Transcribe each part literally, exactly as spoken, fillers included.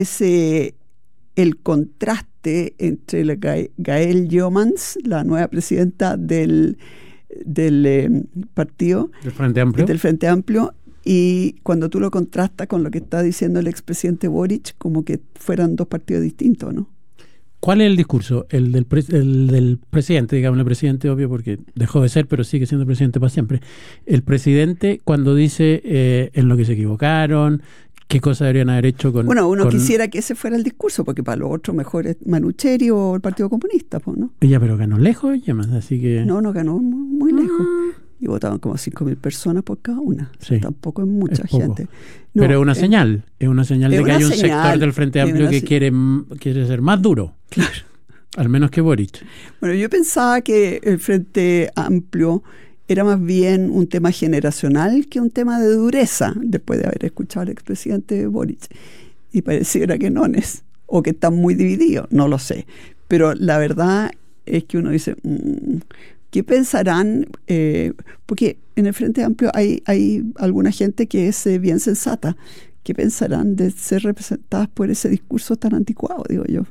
ese el contraste entre la Ga- Gael Jomans, la nueva presidenta del, del eh, partido, ¿Del Frente Amplio? del Frente Amplio, y cuando tú lo contrastas con lo que está diciendo el expresidente Boric, como que fueran dos partidos distintos, ¿no? ¿Cuál es el discurso? El del, pre- el del presidente, digamos, el presidente, obvio, porque dejó de ser, pero sigue siendo presidente para siempre. El presidente, cuando dice eh, en lo que se equivocaron, qué cosas deberían haber hecho con... Bueno, uno con... quisiera que ese fuera el discurso, porque para los otros mejor es Manucheri o el Partido Comunista, pues, ¿no? Ella, pero ganó lejos, ella más, así que... No, no ganó muy, muy lejos. Y votaban como cinco mil personas por cada una. Sí, tampoco es mucha es poco. gente. No, pero es una eh, señal, es una señal es de que una hay un señal, sector del Frente es Amplio una que se- quiere, quiere ser más duro. Claro. Al menos que Boric. Bueno, yo pensaba que el Frente Amplio era más bien un tema generacional que un tema de dureza, después de haber escuchado al expresidente Boric. Y pareciera que no es, o que están muy divididos, no lo sé. Pero la verdad es que uno dice, mmm, ¿qué pensarán? Eh, porque en el Frente Amplio hay, hay alguna gente que es eh, bien sensata. ¿Qué pensarán de ser representadas por ese discurso tan anticuado, digo yo?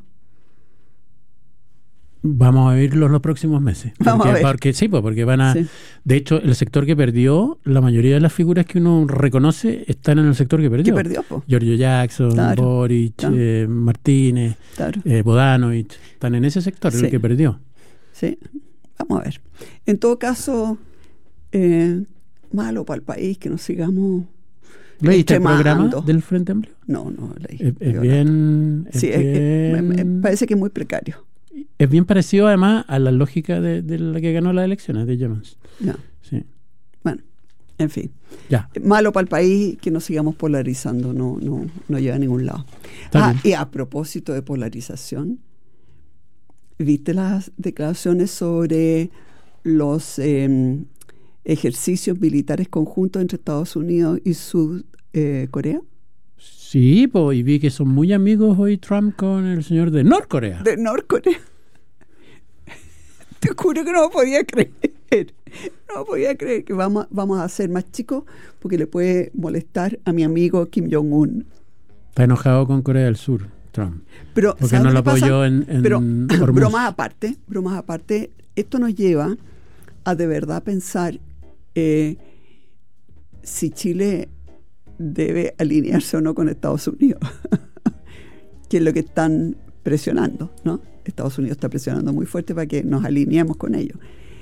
Vamos a verlo los próximos meses. Vamos Porque, a ver. porque sí, pues porque van a... Sí. De hecho, el sector que perdió, la mayoría de las figuras que uno reconoce están en el sector que perdió. ¿Qué perdió, po? Giorgio Jackson, Claro, Boric, claro. eh, Martínez, Claro. eh, Bodanovich. Están en ese sector, Sí. el que perdió. Sí, vamos a ver. En todo caso, eh, malo para el país que nos sigamos ¿Leíste el programa extremando. del Frente Amplio? No, no leí. Es, es Yo bien... no. Es Sí, es- es- me- me bien- parece que es muy precario. es bien parecido además a la lógica de, de la que ganó las elecciones de Jomans. Ya. Sí. Bueno, en fin. Ya. Malo para el país que nos sigamos polarizando, no, no, no lleva a ningún lado. Está Ah, bien. y a propósito de polarización, ¿viste las declaraciones sobre los eh, ejercicios militares conjuntos entre Estados Unidos y Sur eh, Corea? Sí, pues, y vi que son muy amigos hoy Trump con el señor de Norcorea. De Norcorea. Te juro que no lo podía creer. No podía creer que vamos, vamos a ser más chicos porque le puede molestar a mi amigo Kim Jong-un. Está enojado con Corea del Sur, Trump. Pero, Porque ¿sabes no lo qué pasa? apoyó en, en Pero Hormuz. bromas aparte, bromas aparte, esto nos lleva a de verdad pensar eh, si Chile debe alinearse o no con Estados Unidos, que es lo que están presionando, ¿no? Estados Unidos está presionando muy fuerte para que nos alineemos con ellos.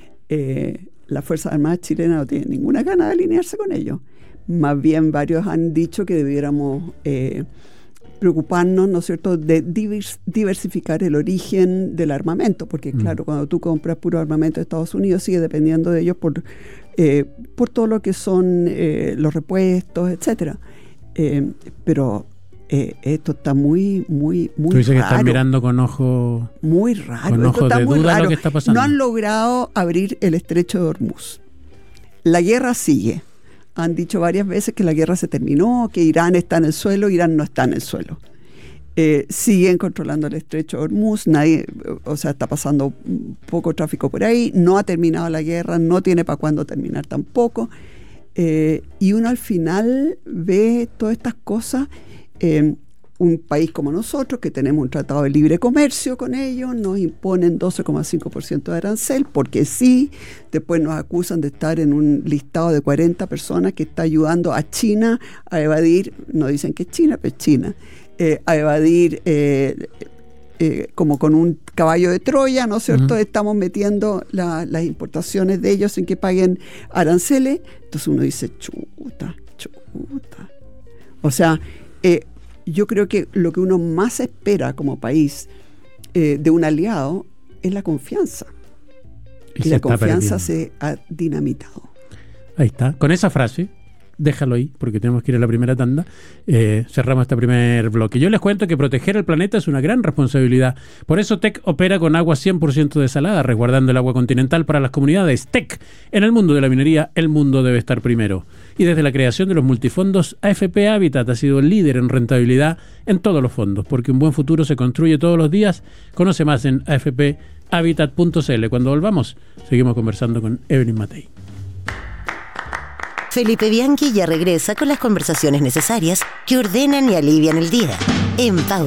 Eh, las Fuerzas Armadas chilenas no tienen ninguna gana de alinearse con ellos. Más bien varios han dicho que debiéramos eh, preocuparnos, ¿no es cierto?, de divers, diversificar el origen del armamento, porque Mm. claro, cuando tú compras puro armamento de Estados Unidos, sigue dependiendo de ellos por, eh, por todo lo que son eh, los repuestos, etcétera. Eh, pero eh, esto está muy, muy, muy Tú dices que están raro. mirando con ojo... Muy raro. Con Esto ojos está de muy duda raro. lo que está pasando. No han logrado abrir el estrecho de Hormuz. La guerra sigue. Han dicho varias veces que la guerra se terminó, que Irán está en el suelo, Irán no está en el suelo. Eh, siguen controlando el estrecho de Hormuz, nadie, o sea, está pasando poco tráfico por ahí, no ha terminado la guerra, no tiene para cuándo terminar tampoco. Eh, y uno al final ve todas estas cosas. Eh, un país como nosotros, que tenemos un tratado de libre comercio con ellos, nos imponen doce coma cinco por ciento de arancel, porque sí, después nos acusan de estar en un listado de cuarenta personas que está ayudando a China a evadir, no dicen que es China, pero es China, eh, a evadir eh, eh, como con un caballo de Troya, ¿no es cierto? Uh-huh. Estamos metiendo la, las importaciones de ellos sin que paguen aranceles. Entonces uno dice, chuta, chuta. O sea, eh, yo creo que lo que uno más espera como país eh, de un aliado es la confianza. Y, y la confianza perdiendo. Se ha dinamitado. Ahí está. Con esa frase, déjalo ahí, porque tenemos que ir a la primera tanda. Eh, cerramos este primer bloque. Yo les cuento que proteger el planeta es una gran responsabilidad. Por eso T E C opera con agua cien por ciento desalada, resguardando el agua continental para las comunidades. T E C. En el mundo de la minería, el mundo debe estar primero. Y desde la creación de los multifondos, A F P Habitat ha sido el líder en rentabilidad en todos los fondos, porque un buen futuro se construye todos los días. Conoce más en a f p habitat punto c l. Cuando volvamos, seguimos conversando con Evelyn Matei. Felipe Bianchi ya regresa con las conversaciones necesarias que ordenan y alivian el día. En pausa.